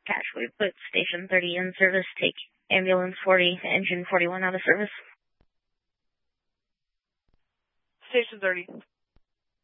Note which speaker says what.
Speaker 1: Dispatch. We put Station 30 in service. Take Ambulance 40, Engine 41 out of service.
Speaker 2: Station 30.